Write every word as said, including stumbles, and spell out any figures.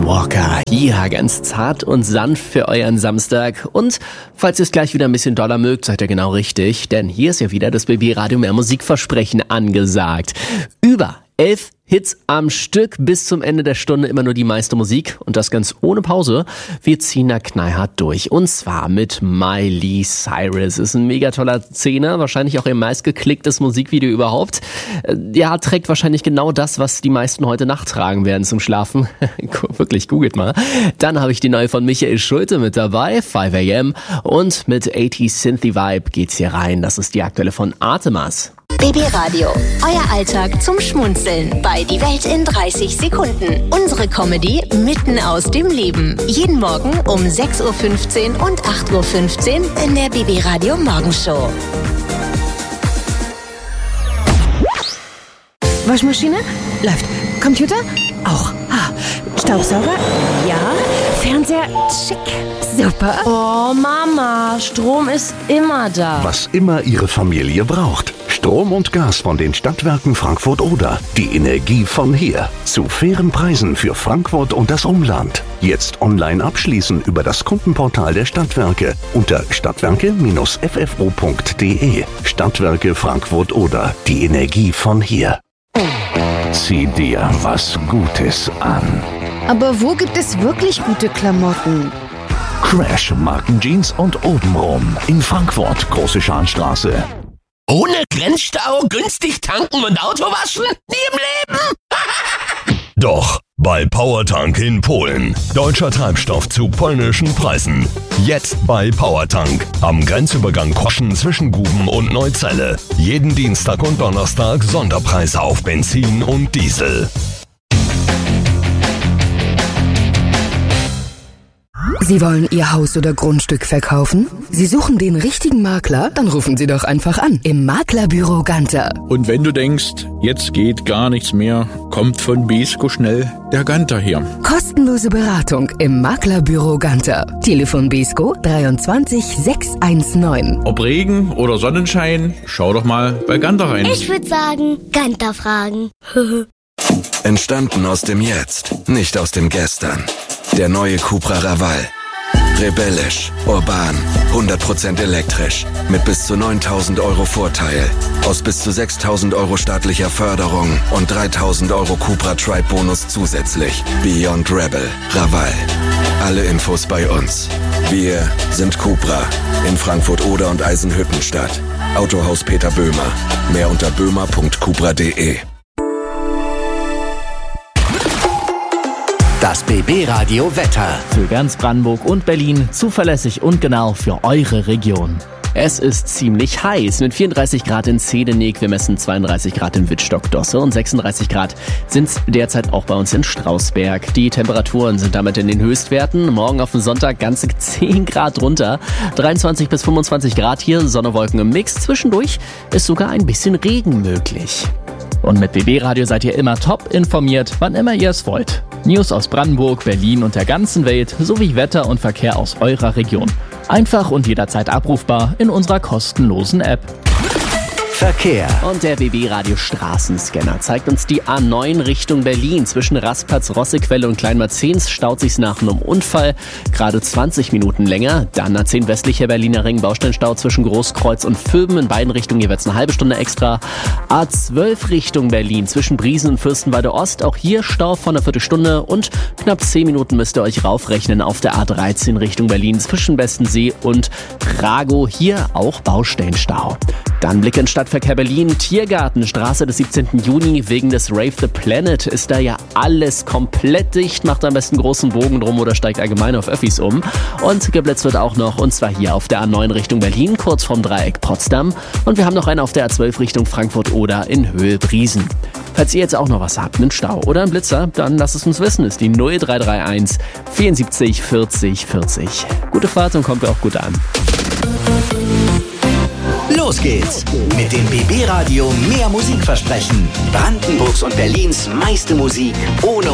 Walker. Ja, ganz zart und sanft für euren Samstag. Und falls ihr es gleich wieder ein bisschen doller mögt, seid ihr genau richtig. Denn hier ist ja wieder das B B Radio Mehr Musikversprechen angesagt. Über elf Hits am Stück, bis zum Ende der Stunde immer nur die meiste Musik und das ganz ohne Pause. Wir ziehen da knallhart durch und zwar mit Miley Cyrus. Ist ein mega toller Zehner, wahrscheinlich auch ihr meistgeklicktes Musikvideo überhaupt. Ja, trägt wahrscheinlich genau das, was die meisten heute Nacht tragen werden zum Schlafen. Wirklich, googelt mal. Dann habe ich die neue von Michael Schulte mit dabei, five a m und mit achtziger Synthy Vibe geht's hier rein. Das ist die aktuelle von Artemas. B B Radio, euer Alltag zum Schmunzeln bei Die Welt in dreißig Sekunden. Unsere Comedy mitten aus dem Leben. Jeden Morgen um sechs Uhr fünfzehn und acht Uhr fünfzehn in der B B Radio Morgenshow. Waschmaschine? Läuft. Computer? Auch. Ah, Staubsauger? Ja. Fernseher? Schick. Super. Oh, Mama, Strom ist immer da. Was immer Ihre Familie braucht. Strom und Gas von den Stadtwerken Frankfurt-Oder. Die Energie von hier. Zu fairen Preisen für Frankfurt und das Umland. Jetzt online abschließen über das Kundenportal der Stadtwerke unter stadtwerke Bindestrich f f o punkt d e. Stadtwerke Frankfurt-Oder. Die Energie von hier. Zieh dir was Gutes an. Aber wo gibt es wirklich gute Klamotten? Crash Markenjeans und obenrum. In Frankfurt, Große Scharnstraße. Ohne Grenzstau, günstig tanken und Auto waschen? Nie im Leben! Doch, bei Powertank in Polen. Deutscher Treibstoff zu polnischen Preisen. Jetzt bei Powertank. Am Grenzübergang Koschen zwischen Guben und Neuzelle. Jeden Dienstag und Donnerstag Sonderpreise auf Benzin und Diesel. Sie wollen Ihr Haus oder Grundstück verkaufen? Sie suchen den richtigen Makler? Dann rufen Sie doch einfach an im Maklerbüro Ganter. Und wenn du denkst, jetzt geht gar nichts mehr, kommt von Besko schnell der Ganter her. Kostenlose Beratung im Maklerbüro Ganter. Telefon Besko dreiundzwanzig sechshundertneunzehn. Ob Regen oder Sonnenschein, schau doch mal bei Ganter rein. Ich würde sagen, Ganter fragen. Entstanden aus dem Jetzt, nicht aus dem Gestern. Der neue Cupra Raval. Rebellisch, urban, hundert Prozent elektrisch, mit bis zu neuntausend Euro Vorteil, aus bis zu sechstausend Euro staatlicher Förderung und dreitausend Euro Cupra Tribe Bonus zusätzlich. Beyond Rebel, Raval. Alle Infos bei uns. Wir sind Cupra in Frankfurt-Oder und Eisenhüttenstadt. Autohaus Peter Böhmer. Mehr unter böhmer punkt cupra punkt d e. Das B B Radio Wetter. Für ganz Brandenburg und Berlin zuverlässig und genau für eure Region. Es ist ziemlich heiß mit vierunddreißig Grad in Zedenik, wir messen zweiunddreißig Grad in Wittstock-Dosse und sechsunddreißig Grad sind es derzeit auch bei uns in Strausberg. Die Temperaturen sind damit in den Höchstwerten. Morgen auf den Sonntag ganze zehn Grad runter, dreiundzwanzig bis fünfundzwanzig Grad hier, Sonne, Wolken im Mix. Zwischendurch ist sogar ein bisschen Regen möglich. Und mit B B Radio seid ihr immer top informiert, wann immer ihr es wollt. News aus Brandenburg, Berlin und der ganzen Welt sowie Wetter und Verkehr aus eurer Region. Einfach und jederzeit abrufbar in unserer kostenlosen App. Verkehr. Und der B B Radio Straßenscanner zeigt uns die A neun Richtung Berlin. Zwischen Rastplatz, Rossequelle und Kleinmarzens staut sich's nach einem Unfall gerade zwanzig Minuten länger. Dann A zehn westlicher Berliner Ring, Bausteinstau zwischen Großkreuz und Vöben. In beiden Richtungen jeweils eine halbe Stunde extra. A zwölf Richtung Berlin zwischen Briesen und Fürstenwalde Ost. Auch hier Stau von einer Viertelstunde und knapp zehn Minuten müsst ihr euch raufrechnen auf der A dreizehn Richtung Berlin zwischen Bestensee und Ragow. Hier auch Baustellenstau. Dann Blick in Stadtverkehr Berlin, Tiergartenstraße des siebzehnten Juni. Wegen des Rave the Planet ist da ja alles komplett dicht. Macht am besten großen Bogen drum oder steigt allgemein auf Öffis um. Und geblitzt wird auch noch, und zwar hier auf der A neun Richtung Berlin, kurz vorm Dreieck Potsdam. Und wir haben noch einen auf der A zwölf Richtung Frankfurt-Oder in Höhe Briesen. Falls ihr jetzt auch noch was habt, einen Stau oder einen Blitzer, dann lasst es uns wissen. Ist die null drei drei eins vierundsiebzig vierzig vierzig. Gute Fahrt und kommt auch gut an. Los geht's mit dem B B Radio Mehr Musikversprechen. Brandenburgs und Berlins meiste Musik ohne